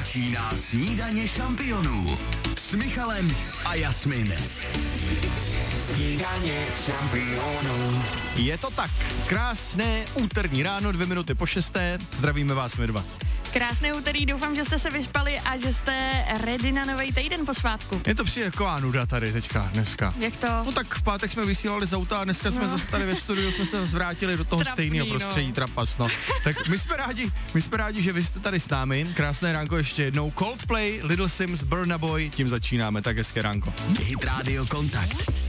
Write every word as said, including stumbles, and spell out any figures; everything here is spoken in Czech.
Začíná snídaně šampionů s Michalem a Jasmin. Snídaně šampionů. Je to tak. Krásné úterní ráno, dvě minuty po šesté. Zdravíme vás my dva. Krásné úterý, doufám, že jste se vyspali a že jste ready na nový týden po svátku. Je to přijde taková nuda tady teďka, dneska. Jak to? No tak v pátek jsme vysílali z auta a dneska jsme No. zase tady ve studiu, jsme se zase vrátili do toho Trapný, stejného prostředí, no. trapas, no. Tak my jsme rádi, my jsme rádi, že vy jste tady s námi. Krásné ránko ještě jednou. Coldplay, Little Sims, Burna Boy, tím začínáme, tak hezké ránko. Hit Radio Kontakt.